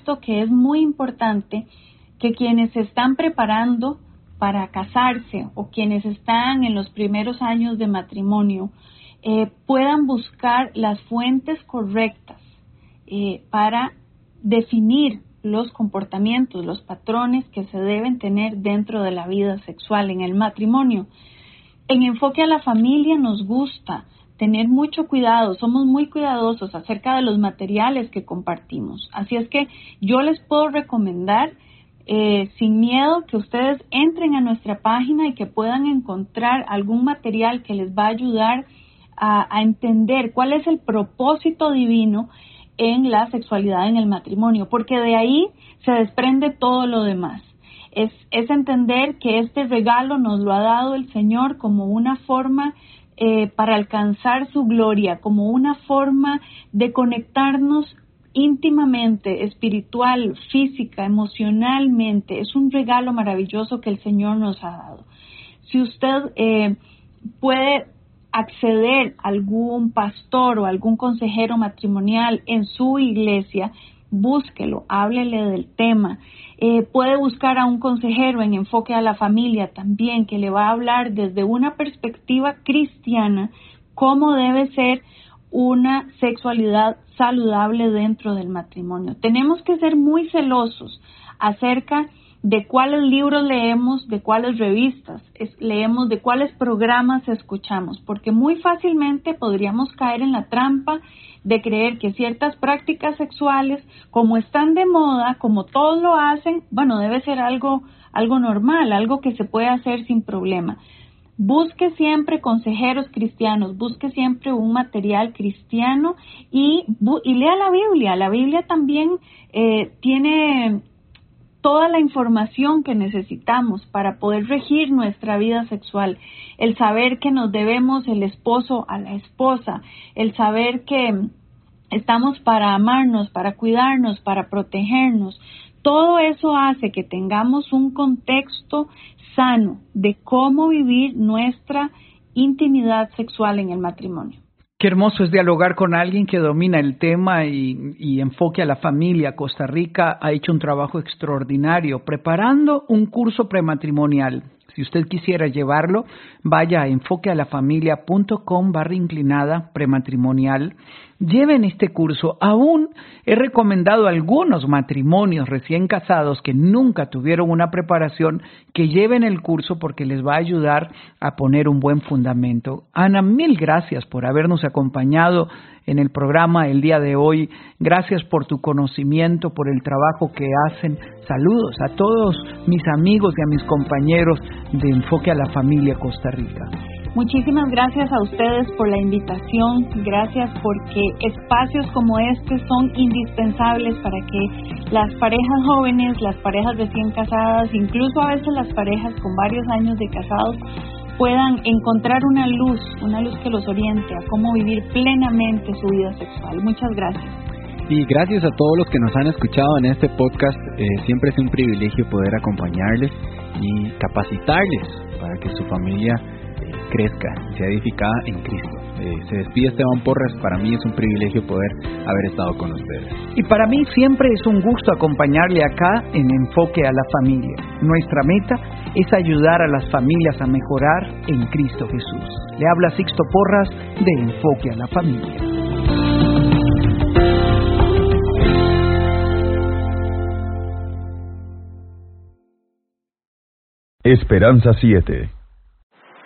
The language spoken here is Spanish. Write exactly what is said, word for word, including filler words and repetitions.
visto que es muy importante que quienes se están preparando para casarse o quienes están en los primeros años de matrimonio eh, puedan buscar las fuentes correctas eh, para definir los comportamientos, los patrones que se deben tener dentro de la vida sexual en el matrimonio. En Enfoque a la Familia nos gusta tener mucho cuidado, somos muy cuidadosos acerca de los materiales que compartimos. Así es que yo les puedo recomendar eh, sin miedo que ustedes entren a nuestra página y que puedan encontrar algún material que les va a ayudar a, a entender cuál es el propósito divino en la sexualidad en el matrimonio, porque de ahí se desprende todo lo demás. Es, es entender que este regalo nos lo ha dado el Señor como una forma eh, para alcanzar su gloria, como una forma de conectarnos íntimamente, espiritual, física, emocionalmente. Es un regalo maravilloso que el Señor nos ha dado. Si usted eh, puede acceder a algún pastor o algún consejero matrimonial en su iglesia, búsquelo, háblele del tema. Eh, puede buscar a un consejero en Enfoque a la Familia también, que le va a hablar desde una perspectiva cristiana cómo debe ser una sexualidad saludable dentro del matrimonio. Tenemos que ser muy celosos acerca de cuáles libros leemos, de cuáles revistas es, leemos, de cuáles programas escuchamos, porque muy fácilmente podríamos caer en la trampa de creer que ciertas prácticas sexuales, como están de moda, como todos lo hacen, bueno, debe ser algo, algo normal, algo que se puede hacer sin problema. Busque siempre consejeros cristianos, busque siempre un material cristiano y, y lea la Biblia. La Biblia también eh, tiene toda la información que necesitamos para poder regir nuestra vida sexual. El saber que nos debemos el esposo a la esposa, el saber que estamos para amarnos, para cuidarnos, para protegernos. Todo eso hace que tengamos un contexto sano de cómo vivir nuestra intimidad sexual en el matrimonio. Qué hermoso es dialogar con alguien que domina el tema y, y Enfoque a la Familia. Costa Rica ha hecho un trabajo extraordinario preparando un curso prematrimonial. Si usted quisiera llevarlo, vaya a enfoquealafamilia.com barra inclinada prematrimonial. Lleven este curso. Aún he recomendado a algunos matrimonios recién casados que nunca tuvieron una preparación que lleven el curso porque les va a ayudar a poner un buen fundamento. Ana, mil gracias por habernos acompañado en el programa el día de hoy. Gracias por tu conocimiento, por el trabajo que hacen. Saludos a todos mis amigos y a mis compañeros de Enfoque a la Familia Costa Rica. Muchísimas gracias a ustedes por la invitación, gracias porque espacios como este son indispensables para que las parejas jóvenes, las parejas recién casadas, incluso a veces las parejas con varios años de casados, puedan encontrar una luz, una luz que los oriente a cómo vivir plenamente su vida sexual. Muchas gracias. Y gracias a todos los que nos han escuchado en este podcast. Eh, siempre es un privilegio poder acompañarles y capacitarles para que su familia eh, crezca, sea edificada en Cristo. Eh, se despide Esteban Porras. Para mí es un privilegio poder haber estado con ustedes. Y para mí siempre es un gusto acompañarle acá en Enfoque a la Familia. Nuestra meta es ayudar a las familias a mejorar en Cristo Jesús. Le habla Sixto Porras de Enfoque a la Familia. Esperanza siete.